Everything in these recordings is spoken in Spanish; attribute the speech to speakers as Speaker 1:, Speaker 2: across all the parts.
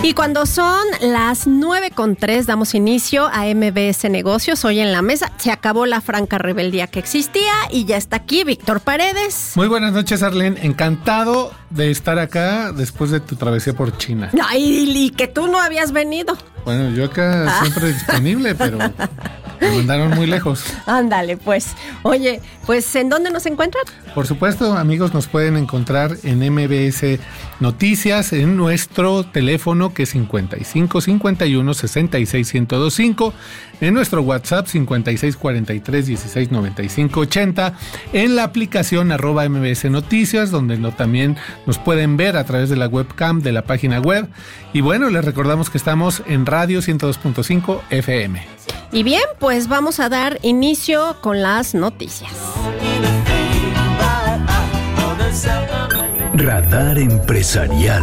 Speaker 1: Y cuando son las 9:03 damos inicio a MBS Negocios. Hoy en la mesa se acabó la franca rebeldía que existía y ya está aquí Víctor Paredes.
Speaker 2: Muy buenas noches, Arlene. Encantado de estar acá después de tu travesía por China.
Speaker 1: Ay, y que tú no habías venido.
Speaker 2: Bueno, yo acá siempre disponible, pero me mandaron muy lejos.
Speaker 1: Ándale, pues. Oye, pues ¿en dónde nos encuentran?
Speaker 2: Por supuesto, amigos, nos pueden encontrar en MBS Noticias en nuestro teléfono que es 55 51 66 1025, en nuestro WhatsApp 56 43 16 95 80, en la aplicación @MBS Noticias, donde también nos pueden ver a través de la webcam de la página web. Y bueno, les recordamos que estamos en Radio 102.5 FM.
Speaker 1: Y bien, pues vamos a dar inicio con las noticias.
Speaker 3: Radar Empresarial.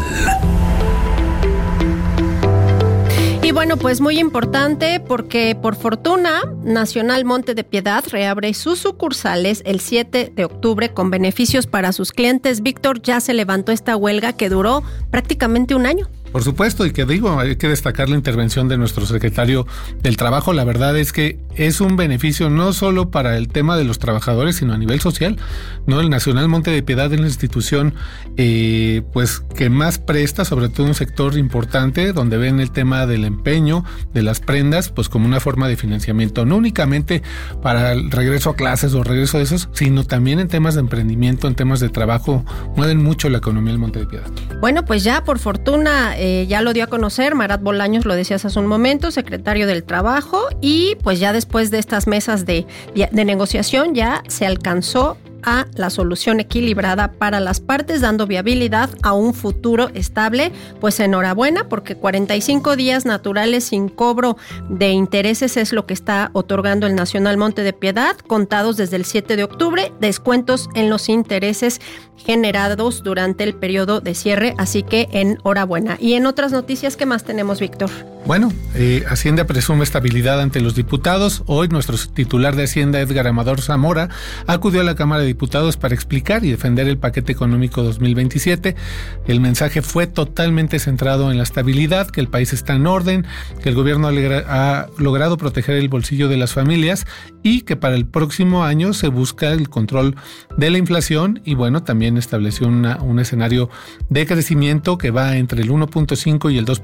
Speaker 1: Y bueno, pues muy importante porque por fortuna Nacional Monte de Piedad reabre sus sucursales el 7 de octubre con beneficios para sus clientes. Víctor, ya se levantó esta huelga que duró prácticamente un año.
Speaker 2: Por supuesto, y que digo, hay que destacar la intervención de nuestro secretario del Trabajo. La verdad es que es un beneficio no solo para el tema de los trabajadores, sino a nivel social, ¿no? El Nacional Monte de Piedad es la institución pues que más presta, sobre todo un sector importante, donde ven el tema del empeño, de las prendas, pues como una forma de financiamiento, no únicamente para el regreso a clases o regreso de esos, sino también en temas de emprendimiento, en temas de trabajo, mueven mucho la economía del Monte de Piedad. Bueno,
Speaker 1: pues ya por fortuna ya lo dio a conocer Marat Bolaños, lo decías hace un momento, secretario del Trabajo, y pues ya después de estas mesas de negociación ya se alcanzó a la solución equilibrada para las partes, dando viabilidad a un futuro estable. Pues enhorabuena, porque 45 días naturales sin cobro de intereses es lo que está otorgando el Nacional Monte de Piedad, contados desde el 7 de octubre, descuentos en los intereses generados durante el periodo de cierre, así que enhorabuena. Y en otras noticias, ¿qué más tenemos, Víctor?
Speaker 2: Bueno, Hacienda presume estabilidad ante los diputados. Hoy nuestro titular de Hacienda, Edgar Amador Zamora, acudió a la Cámara de Diputados para explicar y defender el paquete económico 2027. El mensaje fue totalmente centrado en la estabilidad, que el país está en orden, que el gobierno ha logrado proteger el bolsillo de las familias y que para el próximo año se busca el control de la inflación y bueno, también estableció un escenario de crecimiento que va entre el 1.5 y el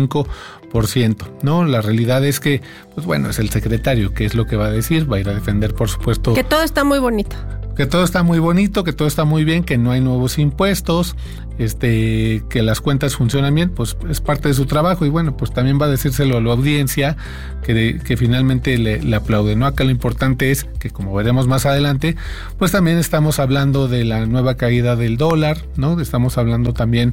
Speaker 2: 2.5%, ¿no? La realidad es que, pues bueno, es el secretario, que es lo que va a decir, va a ir a defender, por supuesto.
Speaker 1: Que todo está muy bonito.
Speaker 2: Que todo está muy bonito, que todo está muy bien, que no hay nuevos impuestos, que las cuentas funcionan bien, pues es parte de su trabajo y bueno, pues también va a decírselo a la audiencia que finalmente le aplaude, ¿no? Acá lo importante es que, como veremos más adelante, pues también estamos hablando de la nueva caída del dólar, ¿no? Estamos hablando también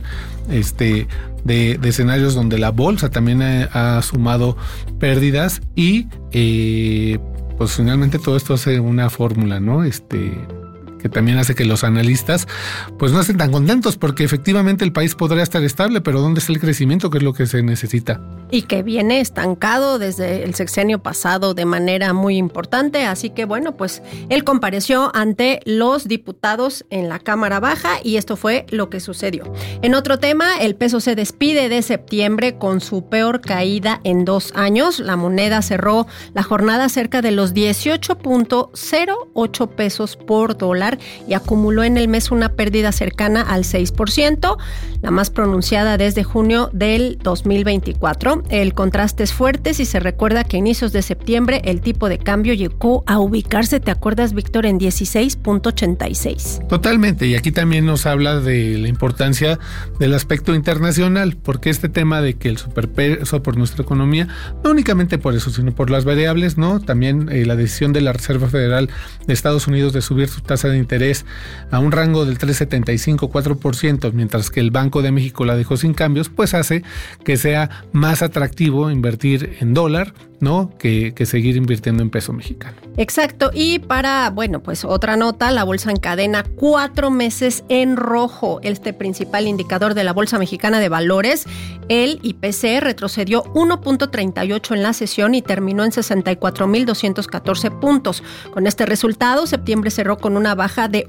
Speaker 2: de escenarios donde la bolsa también ha sumado pérdidas y pues finalmente todo esto hace una fórmula, ¿no? Que también hace que los analistas pues no estén tan contentos porque efectivamente el país podría estar estable, pero ¿dónde está el crecimiento? Que es lo que se necesita.
Speaker 1: Y que viene estancado desde el sexenio pasado de manera muy importante, así que bueno, pues él compareció ante los diputados en la Cámara Baja y esto fue lo que sucedió. En otro tema, el peso se despide de septiembre con su peor caída en 2 años. La moneda cerró la jornada cerca de los 18.08 pesos por dólar y acumuló en el mes una pérdida cercana al 6%, la más pronunciada desde junio del 2024. El contraste es fuerte si se recuerda que a inicios de septiembre el tipo de cambio llegó a ubicarse, ¿te acuerdas, Víctor?, en 16.86.
Speaker 2: Totalmente, y aquí también nos habla de la importancia del aspecto internacional, porque este tema de que el superpeso por nuestra economía, no únicamente por eso, sino por las variables, ¿no? También la decisión de la Reserva Federal de Estados Unidos de subir su tasa de interés a un rango del 3.75-4%, mientras que el Banco de México la dejó sin cambios, pues hace que sea más atractivo invertir en dólar, ¿no? Que seguir invirtiendo en peso mexicano.
Speaker 1: Exacto. Y para, bueno, pues otra nota, la bolsa encadena 4 meses en rojo. Este principal indicador de la Bolsa Mexicana de Valores, el IPC, retrocedió 1.38 en la sesión y terminó en 64.214 puntos. Con este resultado, septiembre cerró con una baja de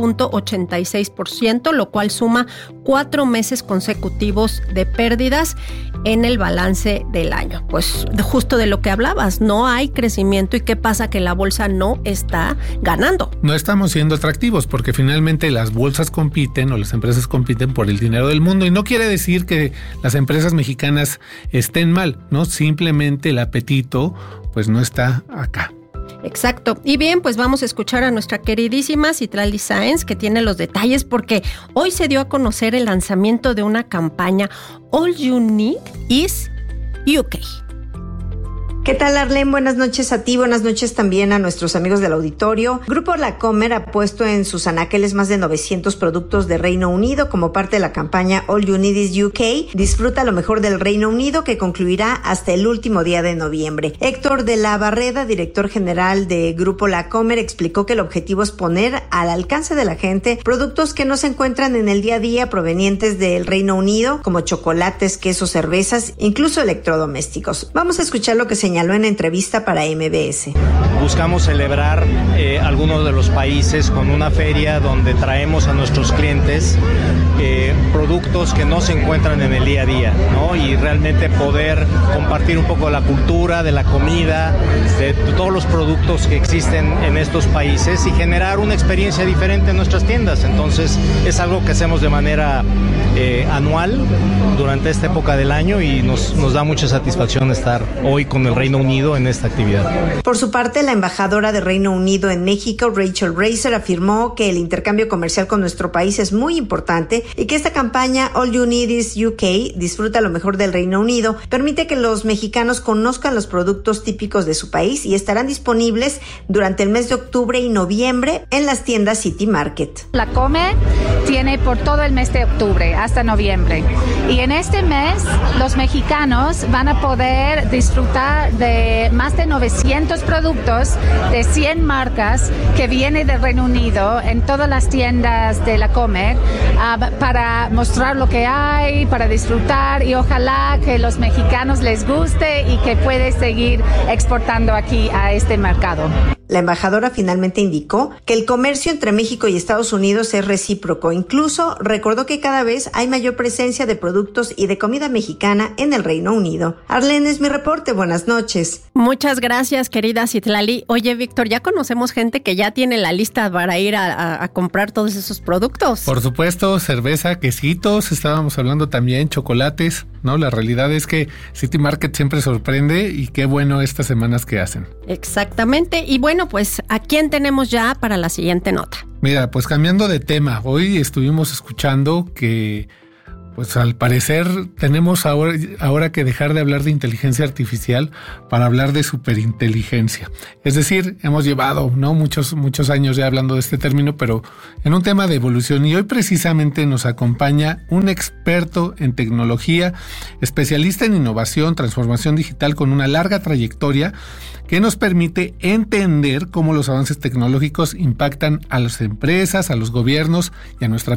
Speaker 1: 1.86%, lo cual suma 4 meses consecutivos de pérdidas en el balance del año. Pues justo de lo que hablabas, no hay crecimiento. ¿Y qué pasa? Que la bolsa no está ganando.
Speaker 2: No estamos siendo atractivos porque finalmente las bolsas compiten o las empresas compiten por el dinero del mundo, y no quiere decir que las empresas mexicanas estén mal, ¿no? Simplemente el apetito pues no está acá.
Speaker 1: Exacto. Y bien, pues vamos a escuchar a nuestra queridísima Citlali Sáenz, que tiene los detalles, porque hoy se dio a conocer el lanzamiento de una campaña All You Need Is UK.
Speaker 4: ¿Qué tal, Arlene? Buenas noches a ti, buenas noches también a nuestros amigos del auditorio. Grupo La Comer ha puesto en sus anaqueles más de 900 productos de Reino Unido como parte de la campaña All You Need Is UK. Disfruta lo mejor del Reino Unido, que concluirá hasta el último día de noviembre. Héctor de la Barreda, director general de Grupo La Comer, explicó que el objetivo es poner al alcance de la gente productos que no se encuentran en el día a día provenientes del Reino Unido, como chocolates, quesos, cervezas, incluso electrodomésticos. Vamos a escuchar lo que señaló en entrevista para MBS.
Speaker 5: Buscamos celebrar algunos de los países con una feria donde traemos a nuestros clientes productos que no se encuentran en el día a día, ¿no? Y realmente poder compartir un poco de la cultura, de la comida, de todos los productos que existen en estos países y generar una experiencia diferente en nuestras tiendas. Entonces es algo que hacemos de manera anual durante esta época del año y nos da mucha satisfacción estar hoy con el Reino Unido en esta actividad.
Speaker 4: Por su parte, la embajadora de Reino Unido en México, Rachel Racer, afirmó que el intercambio comercial con nuestro país es muy importante y que esta campaña All You Need Is UK, disfruta lo mejor del Reino Unido, permite que los mexicanos conozcan los productos típicos de su país y estarán disponibles durante el mes de octubre y noviembre en las tiendas City Market.
Speaker 6: La Comer tiene por todo el mes de octubre hasta noviembre y en este mes los mexicanos van a poder disfrutar de más de 900 productos de 100 marcas que vienen del Reino Unido en todas las tiendas de La Comer para mostrar lo que hay, para disfrutar y ojalá que los mexicanos les guste y que puede seguir exportando aquí a este mercado.
Speaker 4: La embajadora finalmente indicó que el comercio entre México y Estados Unidos es recíproco. Incluso recordó que cada vez hay mayor presencia de productos y de comida mexicana en el Reino Unido. Arlene, es mi reporte. Buenas noches.
Speaker 1: Muchas gracias, querida Citlali. Oye, Víctor, ya conocemos gente que ya tiene la lista para ir a comprar todos esos productos.
Speaker 2: Por supuesto, cerveza, quesitos, estábamos hablando también, chocolates, ¿no? La realidad es que City Market siempre sorprende y qué bueno estas semanas que hacen.
Speaker 1: Exactamente. Y bueno, pues, ¿a quién tenemos ya para la siguiente nota?
Speaker 2: Mira, pues cambiando de tema, hoy estuvimos escuchando que pues al parecer tenemos ahora que dejar de hablar de inteligencia artificial para hablar de superinteligencia. Es decir, hemos llevado, ¿no?, muchos años ya hablando de este término, pero en un tema de evolución. Y hoy precisamente nos acompaña un experto en tecnología, especialista en innovación, transformación digital con una larga trayectoria que nos permite entender cómo los avances tecnológicos impactan a las empresas, a los gobiernos y a nuestra